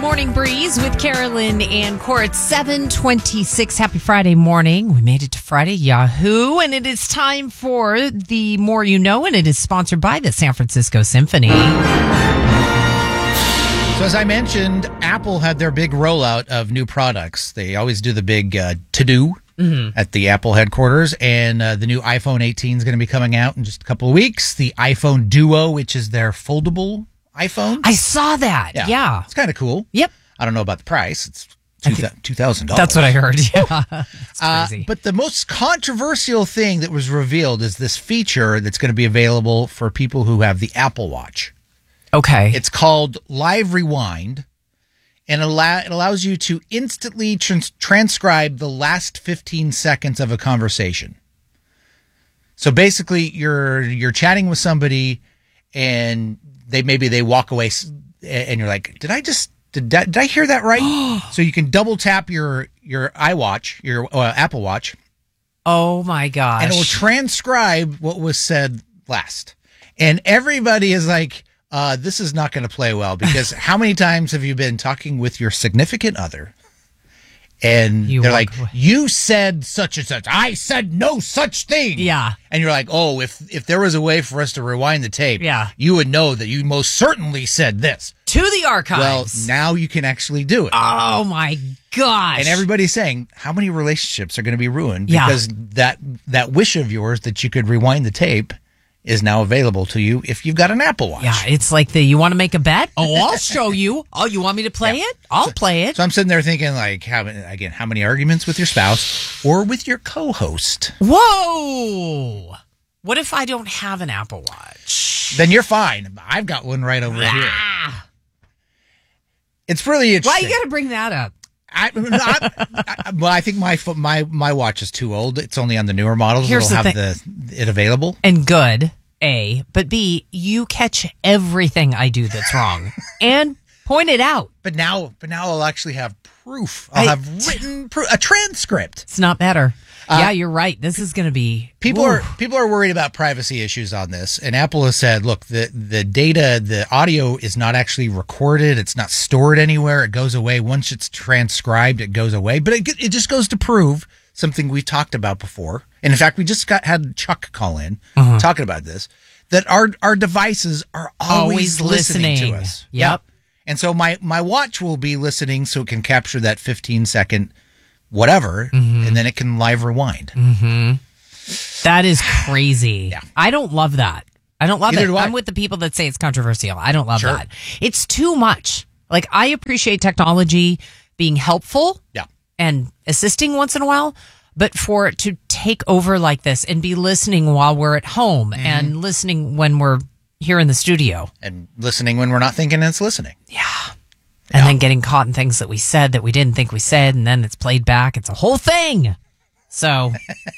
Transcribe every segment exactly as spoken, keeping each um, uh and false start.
Morning Breeze with Carolyn and Cora at seven twenty-six. Happy Friday morning. We made it to Friday, Yahoo, and it is time for The More You Know, and it is sponsored by the San Francisco Symphony. So as I mentioned, Apple had their big rollout of new products. They always do the big uh, to-do mm-hmm. at the Apple headquarters, and uh, the new iPhone eighteen is going to be coming out in just a couple of weeks. The iPhone Duo, which is their foldable iPhone. I saw that. Yeah. yeah. It's kind of cool. Yep. I don't know about the price. It's two thousand dollars. That's what I heard. Yeah. It's crazy. Uh, but the most controversial thing that was revealed is this feature that's going to be available for people who have the Apple Watch. Okay. It's called Live Rewind, and it, allow- it allows you to instantly trans- transcribe the last fifteen seconds of a conversation. So basically, you're you're chatting with somebody, and they maybe they walk away, and you're like, "Did I just did, that, did I hear that right?" So you can double tap your your iWatch, your uh, Apple Watch. Oh my gosh! And it will transcribe what was said last. And everybody is like, uh, "This is not going to play well," because how many times have you been talking with your significant other? And you they're like, away. "You said such and such. I said no such thing." Yeah. And you're like, "Oh, if if there was a way for us to rewind the tape, yeah. you would know that you most certainly said this." To the archives. Well, now you can actually do it. Oh, my gosh. And everybody's saying, how many relationships are going to be ruined? Yeah. Because that that wish of yours that you could rewind the tape is now available to you if you've got an Apple Watch. Yeah, it's like the, you want to make a bet? Oh, I'll show you. Oh, you want me to play yeah. it? I'll so, play it. So I'm sitting there thinking, like, how, again, how many arguments with your spouse or with your co-host? Whoa! What if I don't have an Apple Watch? Then you're fine. I've got one right over ah. here. It's really interesting. Why you got to bring that up? I, I, I, well, I think my my my watch is too old. It's only on the newer models. Here's It'll the have thing. the it available. And good, A. But B, you catch everything I do that's wrong and point it out. But now, but now I'll actually have proof. I'll I, have written proof, a transcript. It's not better. Uh, yeah, you're right. This is going to be people ooh. are people are worried about privacy issues on this, and Apple has said, look, the the data, the audio is not actually recorded. It's not stored anywhere. It goes away once it's transcribed. It goes away, but it it just goes to prove something we've talked about before. And in fact, we just got had Chuck call in uh-huh. talking about this, that our our devices are always, always listening. listening to us. Yep. yep. And so my my watch will be listening, so it can capture that fifteen second. Whatever, mm-hmm. and then it can live rewind. Mm-hmm. That is crazy. Yeah. I don't love that. I don't love Neither it. Do I. I'm with the people that say it's controversial. I don't love sure. that. It's too much. Like, I appreciate technology being helpful yeah. and assisting once in a while, but for it to take over like this and be listening while we're at home mm-hmm. and listening when we're here in the studio. And listening when we're not thinking it's listening. Yeah. And yeah. then getting caught in things that we said that we didn't think we said, and then it's played back. It's a whole thing. So,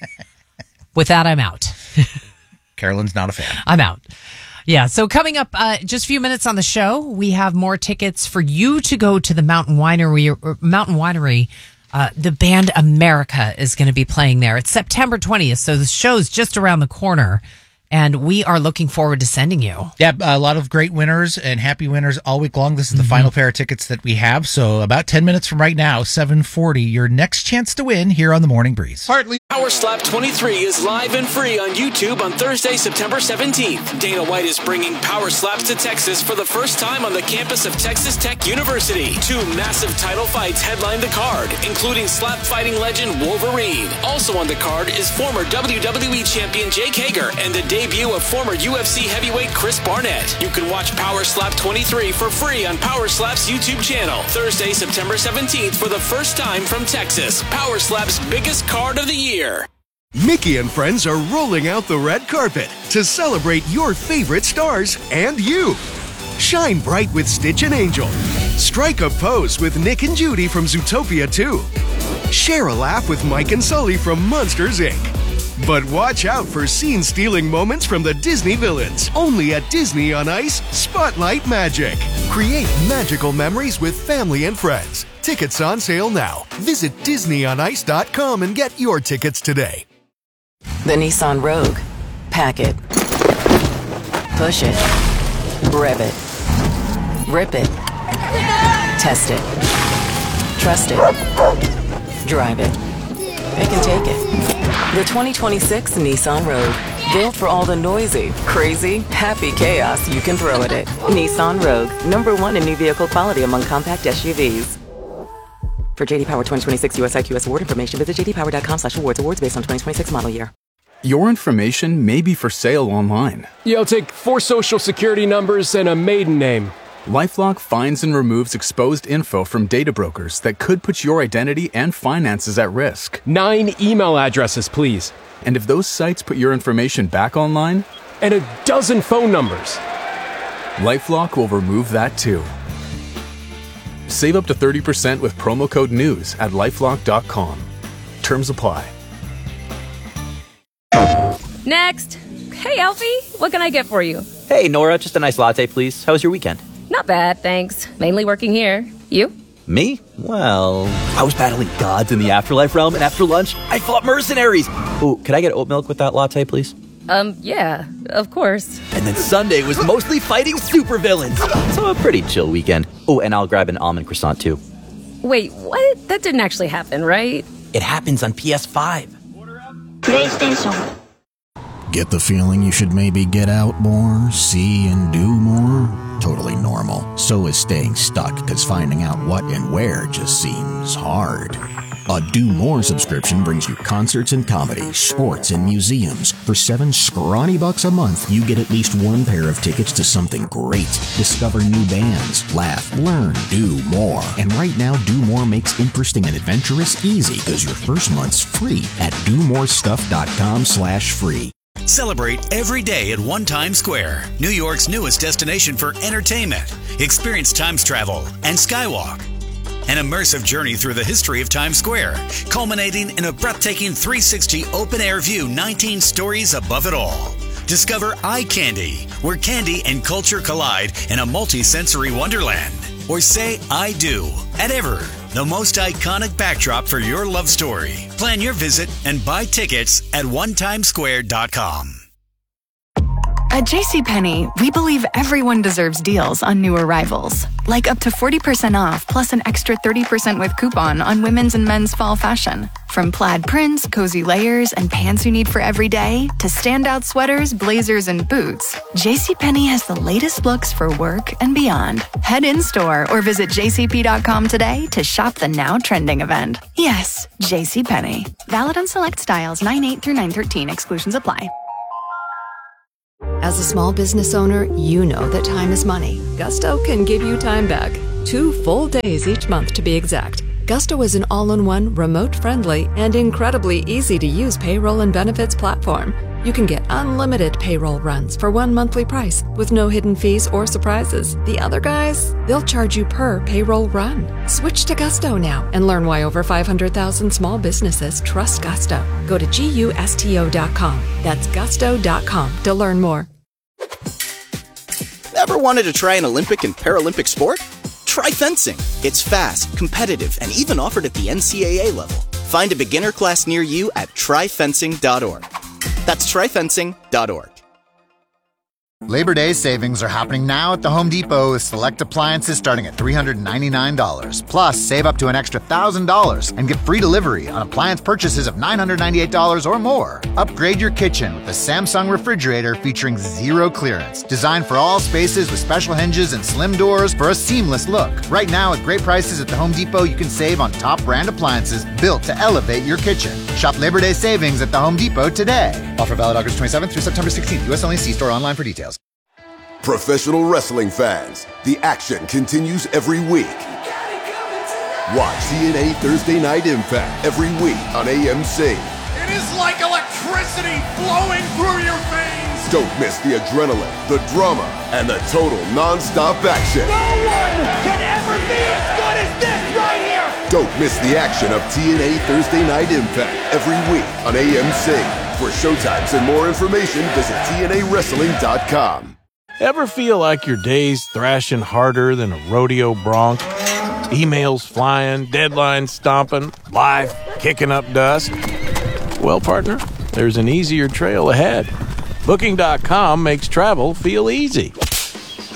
with that, I'm out. Carolyn's not a fan. I'm out. Yeah, so coming up, uh, just a few minutes on the show, we have more tickets for you to go to the Mountain Winery. Or Mountain Winery. Uh, the band America is going to be playing there. It's September twentieth, so the show's just around the corner. And we are looking forward to sending you. Yeah, a lot of great winners and happy winners all week long. This is the mm-hmm. final pair of tickets that we have. So about ten minutes from right now, seven forty, your next chance to win here on the Morning Breeze. Partly. Power Slap twenty-three is live and free on YouTube on Thursday, September seventeenth. Dana White is bringing Power Slaps to Texas for the first time on the campus of Texas Tech University. Two massive title fights headline the card, including slap fighting legend Wolverine. Also on the card is former W W E champion Jake Hager and the debut of former U F C heavyweight Chris Barnett. You can watch Power Slap twenty-three for free on Power Slap's YouTube channel. Thursday, September seventeenth for the first time from Texas. Power Slap's biggest card of the year. Mickey and friends are rolling out the red carpet to celebrate your favorite stars and you. Shine bright with Stitch and Angel. Strike a pose with Nick and Judy from Zootopia two. Share a laugh with Mike and Sully from Monsters, Incorporated. But watch out for scene-stealing moments from the Disney villains. Only at Disney on Ice, Spotlight Magic. Create magical memories with family and friends. Tickets on sale now. Visit Disney on Ice dot com and get your tickets today. The Nissan Rogue. Pack it. Push it. Rev it. Rip it. Test it. Trust it. Drive it. They can take it. The twenty twenty-six Nissan Rogue. Built for all the noisy, crazy, happy chaos you can throw at it. Nissan Rogue. Number one in new vehicle quality among compact S U Vs. For J D Power twenty twenty-six U S I Q S award information, visit j d power dot com slash awards. Awards based on twenty twenty-six model year. Your information may be for sale online. Yeah, I'll take four social security numbers and a maiden name. LifeLock finds and removes exposed info from data brokers that could put your identity and finances at risk. Nine email addresses, please. And if those sites put your information back online? And a dozen phone numbers. LifeLock will remove that too. Save up to thirty percent with promo code NEWS at lifelock dot com. Terms apply. Next. Hey, Alfie, what can I get for you? Hey, Nora, just a nice latte, please. How was your weekend? Not bad, thanks. Mainly working here. You? Me? Well, I was battling gods in the afterlife realm, and after lunch, I fought mercenaries. Ooh, could I get oat milk with that latte, please? Um, yeah, of course. And then Sunday was mostly fighting supervillains. So a pretty chill weekend. Oh, and I'll grab an almond croissant, too. Wait, what? That didn't actually happen, right? It happens on P S five. PlayStation. Get the feeling you should maybe get out more, see and do more? Totally normal. So is staying stuck, because finding out what and where just seems hard. A Do More subscription brings you concerts and comedy, sports and museums. For seven scrawny bucks a month, you get at least one pair of tickets to something great. Discover new bands, laugh, learn, do more. And right now, Do More makes interesting and adventurous easy, because your first month's free at do more stuff dot com slash free. Celebrate every day at One Times Square, New York's newest destination for entertainment. Experience Times Travel and Skywalk, an immersive journey through the history of Times Square, culminating in a breathtaking three sixty open-air view, nineteen stories above it all. Discover Eye Candy, where candy and culture collide in a multi-sensory wonderland. Or say I do at Ever, the most iconic backdrop for your love story. Plan your visit and buy tickets at one times square dot com. At JCPenney, we believe everyone deserves deals on new arrivals. Like up to forty percent off plus an extra thirty percent with coupon on women's and men's fall fashion. From plaid prints, cozy layers, and pants you need for every day, to standout sweaters, blazers, and boots, JCPenney has the latest looks for work and beyond. Head in-store or visit j c p dot com today to shop the now trending event. Yes, JCPenney. Valid on select styles nine eight through nine thirteen. Exclusions apply. As a small business owner, you know that time is money. Gusto can give you time back. Two full days each month to be exact. Gusto is an all-in-one, remote-friendly, and incredibly easy-to-use payroll and benefits platform. You can get unlimited payroll runs for one monthly price with no hidden fees or surprises. The other guys, they'll charge you per payroll run. Switch to Gusto now and learn why over five hundred thousand small businesses trust Gusto. Go to gusto dot com. That's gusto dot com to learn more. Ever wanted to try an Olympic and Paralympic sport? Try fencing. It's fast, competitive, and even offered at the N C A A level. Find a beginner class near you at try fencing dot org. That's try fencing dot org. Labor Day savings are happening now at the Home Depot with select appliances starting at three hundred ninety-nine dollars. Plus, save up to an extra one thousand dollars and get free delivery on appliance purchases of nine hundred ninety-eight dollars or more. Upgrade your kitchen with the Samsung refrigerator featuring zero clearance. Designed for all spaces with special hinges and slim doors for a seamless look. Right now, at great prices at the Home Depot, you can save on top brand appliances built to elevate your kitchen. Shop Labor Day savings at the Home Depot today. Offer valid August twenty-seventh through September sixteenth. U S only. See store online for details. Professional wrestling fans, the action continues every week. Watch T N A Thursday Night Impact every week on A M C. It is like electricity flowing through your veins. Don't miss the adrenaline, the drama, and the total non-stop action. No one can ever be as good as this right here. Don't miss the action of T N A Thursday Night Impact every week on A M C. For showtimes and more information, visit T N A wrestling dot com. Ever feel like your day's thrashing harder than a rodeo bronc? Emails flying, deadlines stomping, life kicking up dust? Well, partner, there's an easier trail ahead. Booking dot com makes travel feel easy.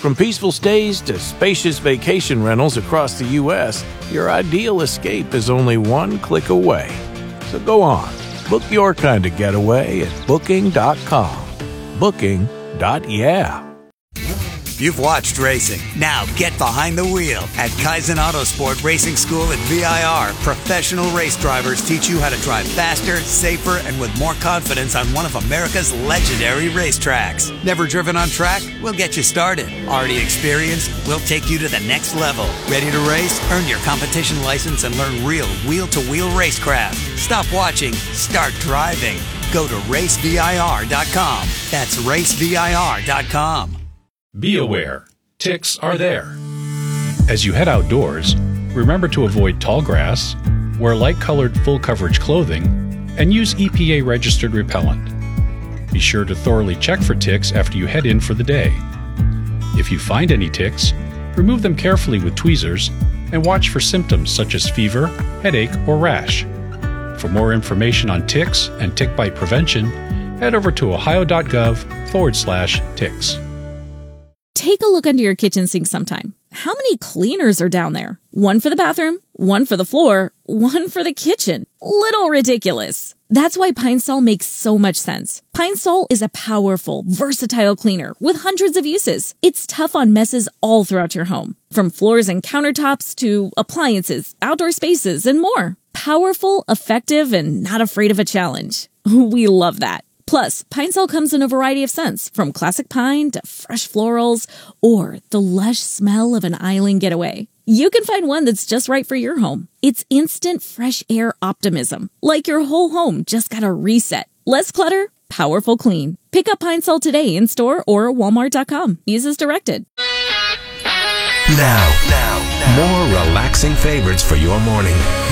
From peaceful stays to spacious vacation rentals across the U S, your ideal escape is only one click away. So go on, book your kind of getaway at booking dot com. Booking dot yeah. You've watched racing. Now get behind the wheel. At Kaizen Autosport Racing School at V I R, professional race drivers teach you how to drive faster, safer, and with more confidence on one of America's legendary racetracks. Never driven on track? We'll get you started. Already experienced? We'll take you to the next level. Ready to race? Earn your competition license and learn real wheel-to-wheel racecraft. Stop watching. Start driving. Go to race V I R dot com. That's race V I R dot com. Be aware, ticks are there. As you head outdoors, remember to avoid tall grass, wear light-colored full-coverage clothing, and use E P A-registered repellent. Be sure to thoroughly check for ticks after you head in for the day. If you find any ticks, remove them carefully with tweezers and watch for symptoms such as fever, headache, or rash. For more information on ticks and tick bite prevention, head over to ohio.gov forward slash ticks. Take a look under your kitchen sink sometime. How many cleaners are down there? One for the bathroom, one for the floor, one for the kitchen. Little ridiculous. That's why Pine Sol makes so much sense. Pine Sol is a powerful, versatile cleaner with hundreds of uses. It's tough on messes all throughout your home, from floors and countertops to appliances, outdoor spaces, and more. Powerful, effective, and not afraid of a challenge. We love that. Plus, Pine Sol comes in a variety of scents, from classic pine to fresh florals, or the lush smell of an island getaway. You can find one that's just right for your home. It's instant fresh air optimism, like your whole home just got a reset. Less clutter, powerful clean. Pick up Pine Sol today in store or walmart dot com. Use as directed. Now, now, now, more relaxing favorites for your morning.